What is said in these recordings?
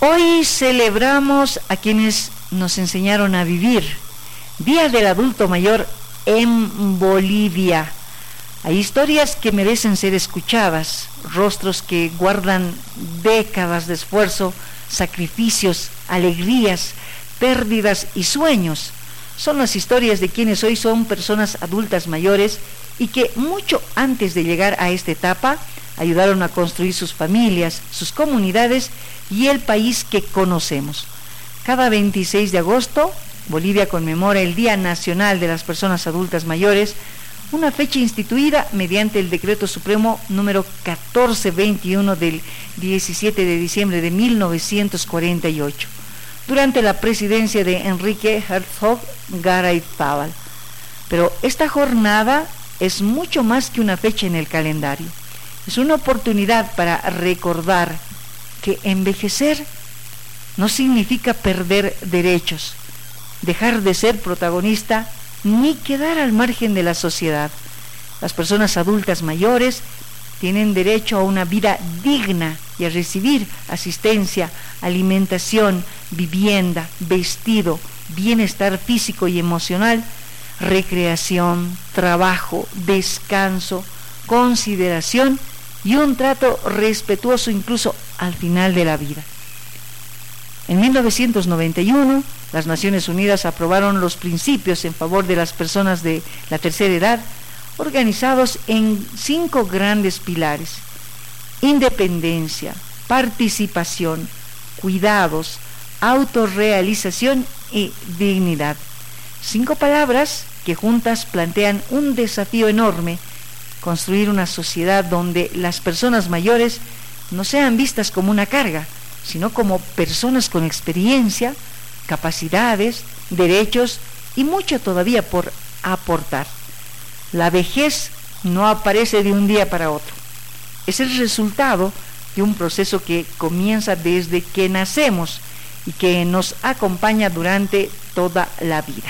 Hoy celebramos a quienes nos enseñaron a vivir. Día del Adulto Mayor en Bolivia. Hay historias que merecen ser escuchadas, rostros que guardan décadas de esfuerzo, sacrificios, alegrías, pérdidas y sueños. Son las historias de quienes hoy son personas adultas mayores y que mucho antes de llegar a esta etapa ayudaron a construir sus familias, sus comunidades y el país que conocemos. Cada 26 de agosto, Bolivia conmemora el Día Nacional de las Personas Adultas Mayores, una fecha instituida mediante el Decreto Supremo número 1421 del 17 de diciembre de 1948, durante la presidencia de Enrique Herzog Garayzábal. Pero esta jornada es mucho más que una fecha en el calendario. Es una oportunidad para recordar que envejecer no significa perder derechos, dejar de ser protagonista ni quedar al margen de la sociedad. Las personas adultas mayores tienen derecho a una vida digna y a recibir asistencia, alimentación, vivienda, vestido, bienestar físico y emocional, recreación, trabajo, descanso, consideración y un trato respetuoso incluso al final de la vida. En 1991, las Naciones Unidas aprobaron los principios en favor de las personas de la tercera edad, organizados en 5 grandes pilares: independencia, participación, cuidados, autorrealización y dignidad. 5 palabras que juntas plantean un desafío enorme: construir una sociedad donde las personas mayores no sean vistas como una carga, sino como personas con experiencia, capacidades, derechos y mucho todavía por aportar. La vejez no aparece de un día para otro. Es el resultado de un proceso que comienza desde que nacemos y que nos acompaña durante toda la vida.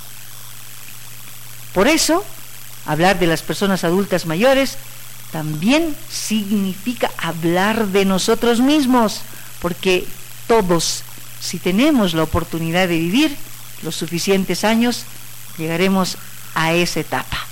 Por eso, hablar de las personas adultas mayores también significa hablar de nosotros mismos, porque todos, si tenemos la oportunidad de vivir los suficientes años, llegaremos a esa etapa.